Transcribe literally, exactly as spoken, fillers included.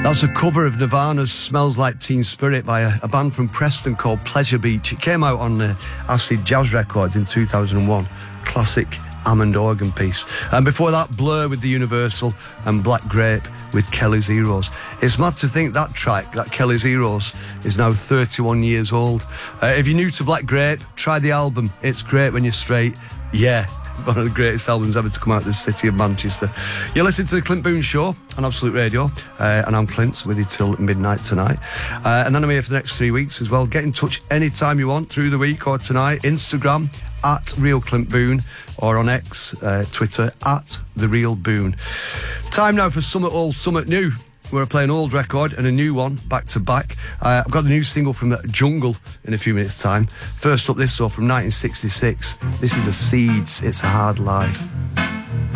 That's a cover of Nirvana's Smells Like Teen Spirit by a, a band from Preston called Pleasure Beach. It came out on uh, Acid Jazz Records in two thousand one. Classic Hammond organ piece. And before that, Blur with the Universal and Black Grape with Kelly's Heroes. It's mad to think that track, that Kelly's Heroes, is now thirty-one years old. Uh, if you're new to Black Grape, try the album. It's great when you're straight. Yeah. One of the greatest albums ever to come out of the city of Manchester. You're listening to the Clint Boon Show on Absolute Radio, uh, and I'm Clint, with you till midnight tonight. Uh, and then I'm here for the next three weeks as well. Get in touch anytime you want, through the week or tonight. Instagram, at Real Clint Boon, or on X, uh, Twitter, at The Real Boon. Time now for Summit Old, Summit New. We're playing an old record and a new one back to back. Uh, I've got the new single from the Jungle in a few minutes' time. First up, this though, from nineteen sixty-six. This is a Seeds, It's a Hard Life.